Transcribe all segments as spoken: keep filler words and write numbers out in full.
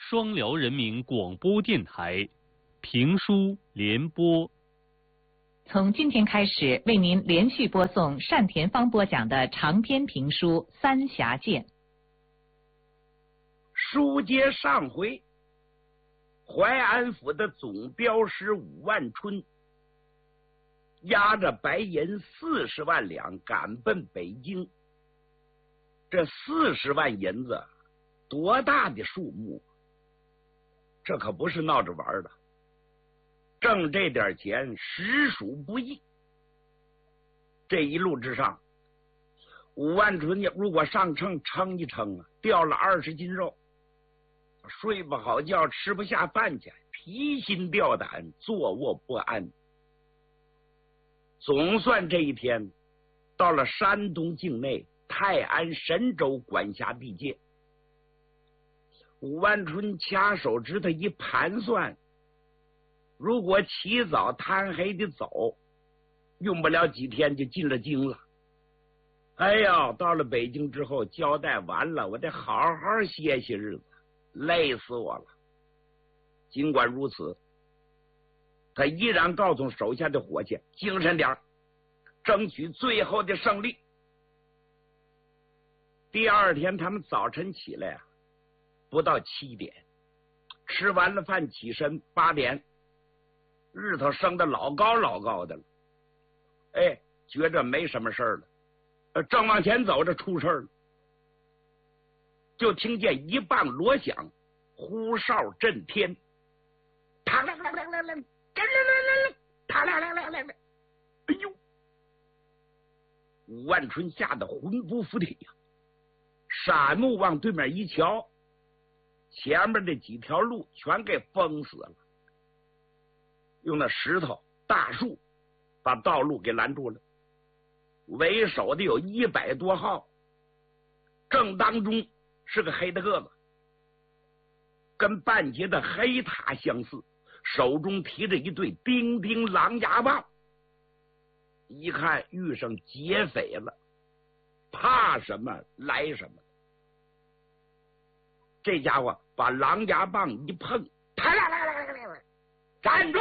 双辽人民广播电台评书联播。 从今天开始，为您连续播送单田芳播讲的长篇评书《三峡剑》。 书接上回，淮安府的总镖师武万春押着白银四十万两赶奔北京。这四十万银子多大的数目，这可不是闹着玩的，挣这点钱实属不易。这一路之上，武万春如果上秤称一称啊，掉了二十斤肉，睡不好觉，吃不下饭去，提心吊胆，坐卧不安。总算这一天到了山东境内泰安神州管辖地界。武万春掐手指头一盘算，如果起早贪黑的走，用不了几天就进了京了。哎呀，到了北京之后，交代完了，我得好好歇歇日子，累死我了。尽管如此，他依然告诉手下的伙计精神点，争取最后的胜利。第二天他们早晨起来啊，不到七点，吃完了饭起身，八点，日头升得老高老高的了。哎，觉着没什么事儿了，正往前走着出事儿了，就听见一棒锣响，呼哨震天，啪啦啦啦啦啦，啦啦啦，啪啦啦啦啦啦，哎呦！武万春吓得魂不附体呀，闪目往对面一瞧，前面的几条路全给封死了，用那石头大树把道路给拦住了，为首的有一百多号，正当中是个黑的个子，跟半截的黑塔相似，手中提着一对钉钉狼牙棒，一看遇上劫匪了，怕什么来什么。这家伙把狼牙棒一碰，啪啦啦啦啦啦啦，站住！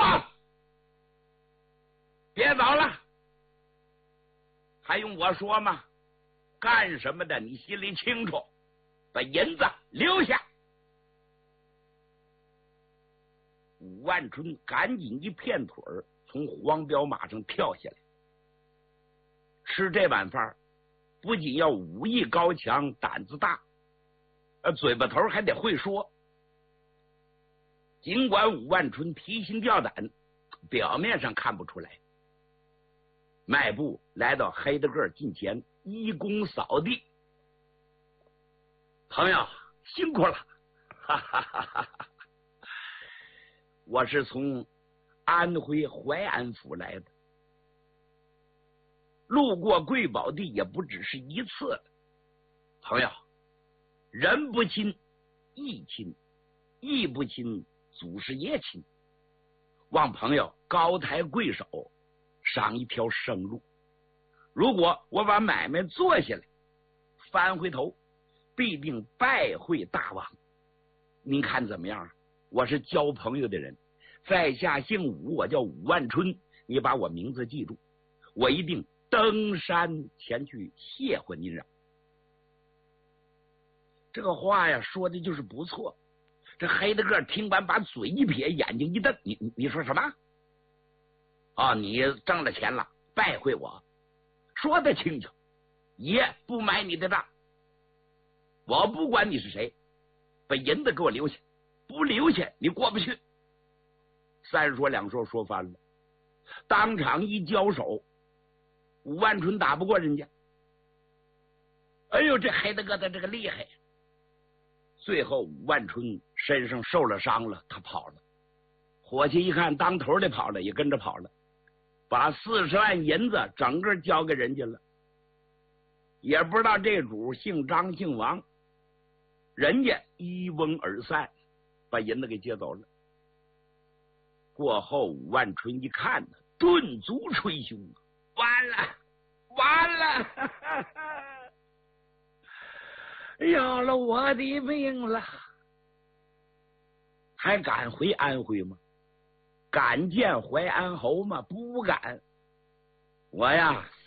别走了！还用我说吗？干什么的你心里清楚，把银子留下。武万春赶紧一片腿儿从黄骠马上跳下来。吃这碗饭不仅要武艺高强，胆子大，呃，嘴巴头还得会说。尽管武万春提心吊胆，表面上看不出来，迈步来到黑的个近前，一躬扫地：“朋友辛苦了，哈哈哈哈哈！我是从安徽淮安府来的，路过贵宝地也不只是一次了。朋友，人不亲义亲，义不亲祖师爷亲，望朋友高抬贵手，赏一条生路。如果我把买卖做下来，翻回头必定拜会大王，您看怎么样？我是交朋友的人，在下姓武，我叫武万春，你把我名字记住，我一定登山前去谢欢您。”这个话呀说的就是不错。这黑的个听完，把嘴一撇，眼睛一瞪：“你你你说什么？啊，你挣了钱了，拜会我？说得清楚，爷不买你的账。我不管你是谁，把银子给我留下，不留下你过不去。”三说两说说翻了，当场一交手，武万春打不过人家。哎呦，这黑的个子这个厉害！最后武万春身上受了伤了，他跑了。伙计一看当头的跑了，也跟着跑了，把四十万银子整个交给人家了。也不知道这主姓张姓王，人家一翁而散，把银子给接走了。过后武万春一看呢，顿足捶胸，完了完了，要了我的命了！ 还敢回安徽吗？敢见淮安侯吗？不敢。我呀，